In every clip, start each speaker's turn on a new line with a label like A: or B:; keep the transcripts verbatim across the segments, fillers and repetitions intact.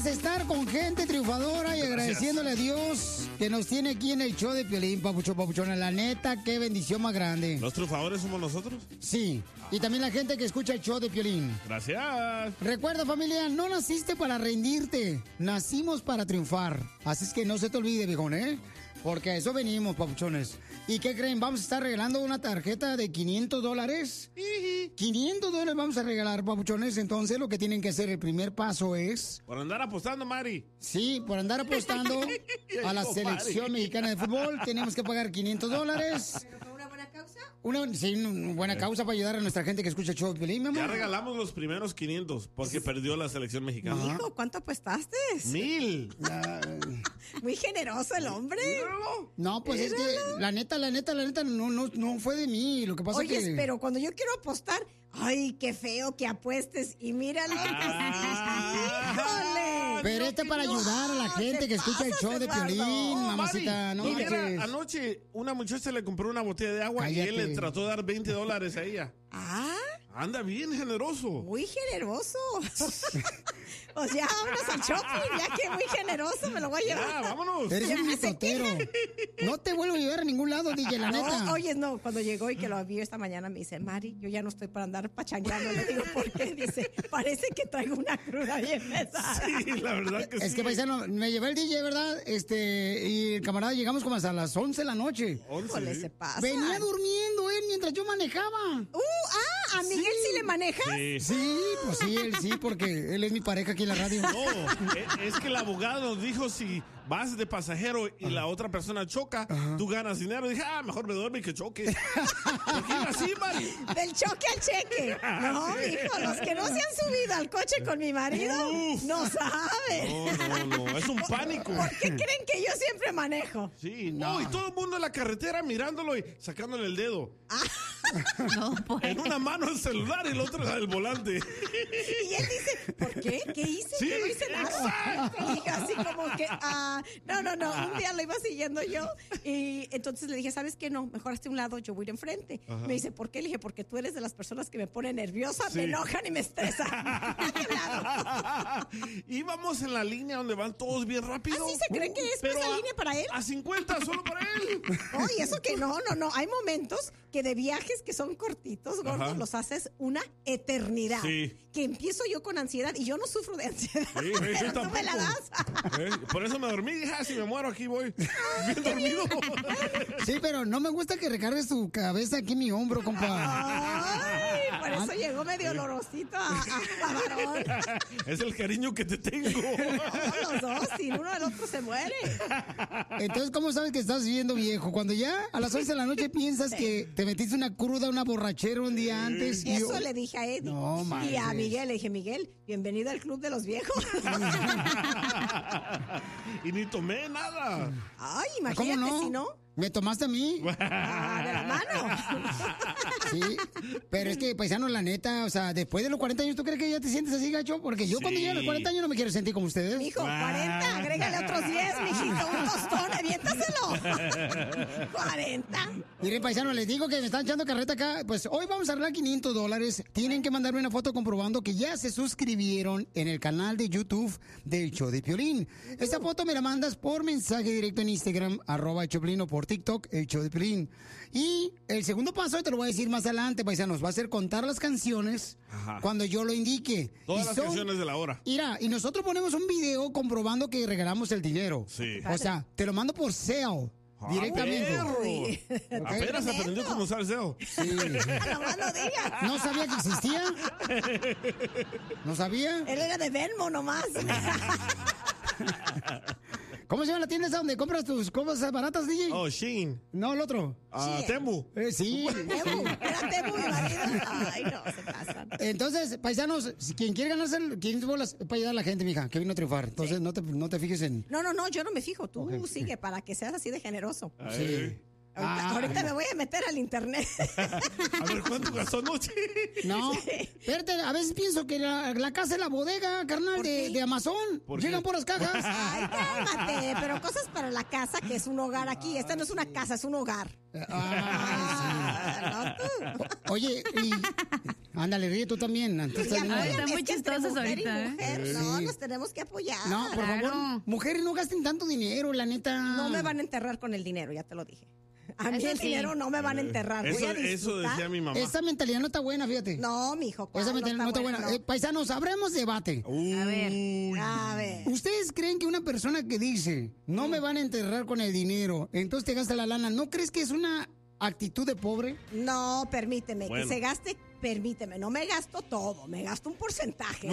A: es estar con gente triunfadora y agradeciéndole a Dios que nos tiene aquí en el show de Piolín, papucho, papuchona. La neta, qué bendición más grande.
B: ¿Los triunfadores somos nosotros?
A: Sí, y también la gente que escucha el show de Piolín.
B: Gracias.
A: Recuerda, familia, no naciste para rendirte, nacimos para triunfar. Así es que no se te olvide, viejón, ¿eh? Porque a eso venimos, papuchones. ¿Y qué creen? Vamos a estar regalando una tarjeta de quinientos dólares. quinientos dólares vamos a regalar, papuchones. Entonces, lo que tienen que hacer, el primer paso es...
B: Por andar apostando, Mari.
A: Sí, por andar apostando a la selección mexicana de fútbol. Tenemos que pagar quinientos dólares.
C: ¿Pero por una buena causa?
A: Una, sí, una buena causa para ayudar a nuestra gente que escucha el show de Piolín, mi amor.
B: Ya regalamos los primeros quinientos porque perdió la selección mexicana.
C: Hijo, ¿cuánto apostaste?
B: Mil.
A: La-
C: Muy generoso el hombre.
A: No, pues es que la neta, la neta, la neta no, no, no fue de mí. Lo que pasa
C: Oye,
A: es que...
C: pero cuando yo quiero apostar, ay, qué feo que apuestes. Y mírale.
B: Ah.
C: ¡Híjole!
A: Pero este para ayudar a la gente
C: te
A: que escucha el
C: pasas,
A: show de
C: Eduardo.
A: Piolín,
B: Oh,
A: mamacita. No
B: Mari, mira,
A: marches.
B: anoche una muchacha le compró una botella de agua y él
A: Cállate.
B: le trató de dar veinte dólares a ella.
C: Ah,
B: Anda bien generoso.
C: muy generoso. O sea, vámonos al shopping, ya que muy generoso me lo voy a
B: Ya,
C: llevar.
B: vámonos.
A: Eres un mitotero. No te vuelvo a llevar a ningún lado, D J, la neta.
C: No, oye, no, cuando llegó y que lo vio esta mañana me dice, Mari, yo ya no estoy para andar pachangueando. Le digo, ¿por qué? Dice, parece que traigo una cruda bien pesada.
B: Sí, la verdad que sí.
A: Es que, paisano, me llevé el D J, ¿verdad? Este, y el camarada llegamos como hasta las once de la noche.
B: once.
C: Híjole, se pasa.
A: Venía durmiendo él mientras yo manejaba.
C: Uh, ah, ¿a Miguel sí, le manejas?
B: Sí.
A: Sí, pues sí, él sí, porque él es mi pareja aquí en la radio.
B: No, e- es que el abogado nos dijo si vas de pasajero y la otra persona choca, tú ganas dinero. Dije, ah, mejor me duerme y que choque. Porque iba así, Mari.
C: Del choque al cheque. No, hijo, los que no se han subido al coche con mi marido
B: Uf.
C: no saben.
B: No, no, no, es un pánico.
C: ¿Por qué creen que yo siempre manejo?
B: Sí, no, y todo el mundo en la carretera mirándolo y sacándole el dedo.
C: No, pues.
B: En una mano el celular y la otra el volante.
C: Y él dice, ¿por qué? ¿Qué hice?
B: Sí,
C: Yo no hice nada. Y dije así como que, ah, no, no, no, un día lo iba siguiendo yo y entonces le dije, ¿sabes qué? No, mejor hazte un lado, yo voy a ir enfrente.
B: Ajá.
C: Me dice, ¿por qué? Le dije, porque tú eres de las personas que me ponen nerviosa,
B: Sí.
C: me enojan y me estresan.
B: Íbamos en la línea donde van todos bien rápido.
C: ¿Así se cree que es
B: Pero
C: esa
B: a-
C: línea para él?
B: A cincuenta, solo para él.
C: No, y eso que no, no, no. Hay momentos que de viajes que son cortitos, gordos,
B: Ajá.
C: los haces una eternidad.
B: Sí.
C: Que empiezo yo con ansiedad y yo no sufro de ansiedad.
B: Sí, sí,
C: pero
B: yo
C: tú me la
B: tampoco.
C: das.
B: ¿Eh? Por eso me dormí y dije, ah, si me muero aquí voy. Bien dormido.
A: Sí, pero no me gusta que recargues tu cabeza aquí en mi hombro, compa.
C: Ay, por eso llegó medio olorosito a, a, a varón.
B: Es el cariño que te tengo.
C: Todos los dos, sin uno el otro se muere.
A: Entonces, ¿cómo sabes que estás viendo viejo? Cuando ya a las once de la noche piensas que te metiste una cruda, una borrachera un día antes. Y
C: Eso
A: yo-
C: le dije a Eddie.
A: No,
C: y a
A: manches.
C: Miguel le dije, Miguel, bienvenido al club de los viejos.
B: Y ni tomé nada.
C: Ay,
A: ¿Cómo
C: imagínate
A: no?
C: si no.
A: ¿Me tomaste a mí?
C: Ah, de la mano.
A: Sí, pero es que, paisano, la neta, o sea, después de los cuarenta años, ¿tú crees que ya te sientes así, gacho? Porque yo cuando
B: Sí.
A: llegue a los cuarenta años no me quiero sentir como ustedes.
C: Mijo, cuarenta, agrégale otros diez, mijito, un tostón, aviéntaselo. cuarenta.
A: Miren, paisano, les digo que me están echando carreta acá. Pues hoy vamos a arreglar quinientos dólares. Tienen que mandarme una foto comprobando que ya se suscribieron en el canal de YouTube del show de Piolín. Esta foto me la mandas por mensaje directo en Instagram, arroba el Choplin, o por TikTok, el show de Piolín. Y el segundo paso, te lo voy a decir más adelante, paisanos, va a ser contar las canciones
B: Ajá.
A: cuando yo lo indique.
B: Todas
A: Y
B: las
A: son-
B: canciones de la hora.
A: Mira, y nosotros ponemos un video comprobando que regalamos el dinero.
B: Sí.
A: O sea, te lo mando por sale.
B: Ah,
A: Directamente.
B: perro. Apenas aprendió cómo usar SEO.
A: Sí.
C: Nomás no digas.
A: No sabía que existía. No sabía.
C: Él era de Venmo nomás.
A: ¿Cómo se llama la tienda esa donde compras tus cosas baratas, D J?
B: Oh, Sheen.
A: No, el otro.
B: Ah,
C: Sí.
B: Temu.
A: Eh, sí.
C: Temu, era Temu, mi marido. Ay, no, se pasan.
A: Entonces, paisanos, si quien quiere ganarse el quinientos bolas, es para ayudar a la gente, mija, que vino a triunfar. Entonces, no, te, no te fijes en...
C: No, no, no, yo no me fijo. Tú sigue para que seas así de generoso.
A: Sí.
C: Ahorita,
A: Ah.
C: ahorita me voy a meter al internet.
B: A ver, ¿cuánto gastó anoche?
A: No, espérate, a veces pienso que la, la casa es la bodega, carnal,
C: ¿Por
A: de,
C: qué?
A: de Amazon.
B: ¿Por
A: Llegan
B: qué?
A: por las cajas.
C: Ay, cálmate. Pero cosas para la casa, que es un hogar aquí. Esta no es una casa, es un hogar.
A: Ah,
C: Ah, no tú.
A: Oye, y Ándale, ríe tú también. Entonces,
C: Sí,
A: no,
C: apoyan,
D: Están muy
C: es que entre
D: chistosos
C: mujer y
D: ahorita, ¿eh?
C: mujer,
A: Sí.
C: No, nos tenemos que apoyar.
A: no, por
D: Claro.
A: favor, mujeres no gasten tanto dinero, la neta.
C: No me van a enterrar con el dinero, ya te lo dije. A mí
D: Eso
C: el
D: sí.
C: dinero no me van a enterrar. Voy
B: Eso,
C: a
B: eso
C: disfrutar.
B: decía mi mamá.
A: Esa mentalidad no está buena, fíjate.
C: No, mijo. ¿cuál?
A: Esa mentalidad no está buena.
C: no.
A: Eh, paisanos, abramos debate.
B: Uy.
D: A ver.
C: A ver.
A: ¿Ustedes creen que una persona que dice, no me van a enterrar con el dinero, entonces te gasta la lana, ¿no crees que es una actitud de pobre?
C: No, permíteme,
B: Bueno.
C: que se gaste, permíteme, no me gasto todo, me gasto un porcentaje.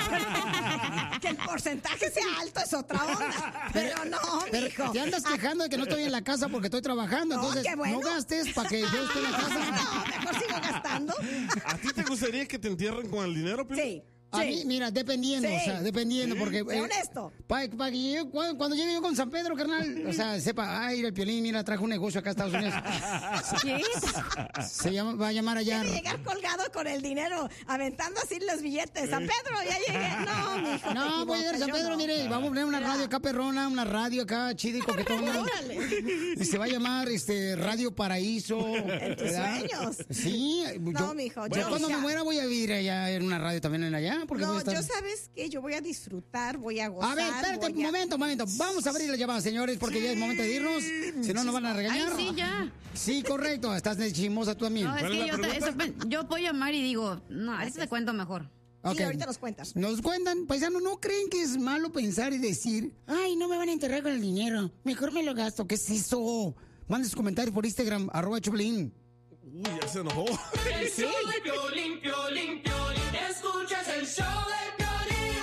C: Que el porcentaje sea alto es otra onda, pero no,
A: Pero
C: mijo.
A: te andas quejando de que no estoy en la casa porque estoy trabajando,
C: No,
A: entonces
C: qué bueno.
A: no gastes para que yo esté en la casa.
C: No, mejor sigo gastando.
B: ¿A ti te gustaría que te entierren con el dinero, Piolín?
C: Sí.
A: A
C: sí.
A: mí, mira, dependiendo,
C: Sí.
A: o sea, dependiendo, porque...
C: Sé honesto.
A: Para que yo, cuando, cuando llegue yo con San Pedro, carnal, o sea, sepa, ay, el Piolín, mira, trajo un negocio acá a Estados Unidos.
D: ¿Qué?
A: Se llama, va a llamar allá.
C: Quiere llegar colgado con el dinero, aventando así los billetes. San Pedro, ya llegué. No, mijo.
A: No,
C: te
A: voy a llegar a San
C: equivocas, yo
A: Pedro,
C: no.
A: mire, vamos a poner una radio acá perrona, una radio acá chida y coquetona.
C: Órale.
A: Y se va a llamar este Radio Paraíso.
C: En tus
A: ¿verdad?
C: sueños.
A: Sí.
C: No, mijo,
A: Yo
C: yo
A: cuando
C: ya.
A: me muera voy a vivir allá en una radio también en allá. Porque voy
C: No,
A: a estar...
C: yo sabes que yo voy a disfrutar, voy a gozar.
A: A ver, espérate,
C: voy
A: un
C: a-
A: momento, un momento. Vamos a abrir la llamada, señores, porque ya es momento de irnos. Si no, nos van a
D: Ay,
A: regañar.
D: sí, ya.
A: Sí, correcto. Estás de chismosa tú también.
D: No, es
B: ¿Cuál es
D: que
B: la
D: yo, te-
B: pregunta?
D: eso pe- yo puedo llamar y digo, no, a veces te cuento mejor.
A: Ok.
C: Sí, ahorita nos cuentas.
A: Nos cuentan, paisanos, ¿no creen que es malo pensar y decir, ay, no me van a enterrar con el dinero, mejor me lo gasto? ¿Qué es eso? Manden sus comentarios por Instagram, arroba Choplin.
B: Uy, ya se enojó.
E: El show de Piolín, Piolín, Piolín. Escuchas el show de Piolín.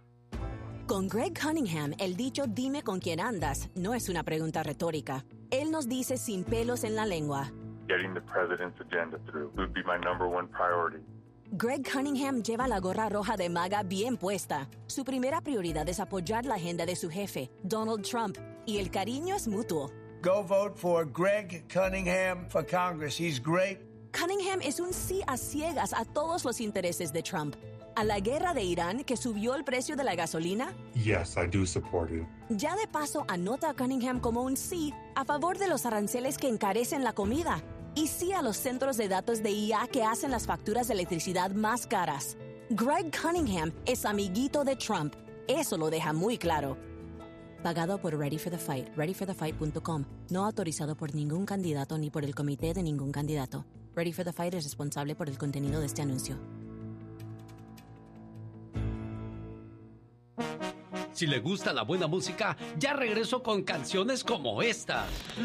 F: Con Greg Cunningham, el dicho dime con quién andas no es una pregunta retórica. Él nos dice sin pelos en la lengua.
G: Getting the president's agenda through would be my number one priority.
F: Greg Cunningham lleva la gorra roja de MAGA bien puesta. Su primera prioridad es apoyar la agenda de su jefe, Donald Trump, y el cariño es mutuo.
H: Go vote for Greg Cunningham for Congress. He's great.
F: Cunningham es un sí a ciegas a todos los intereses de Trump. A la guerra de Irán, que subió el precio de la gasolina,
G: Yes, I do support it.
F: ya de paso anota a Cunningham como un sí a favor de los aranceles que encarecen la comida y sí a los centros de datos de I A que hacen las facturas de electricidad más caras. Greg Cunningham es amiguito de Trump. Eso lo deja muy claro. Pagado por Ready for the Fight, ready for the fight punto com. No autorizado por ningún candidato ni por el comité de ningún candidato. Ready for the Fight es responsable por el contenido de este anuncio.
I: Si le gusta la buena música, ya regreso con canciones como esta.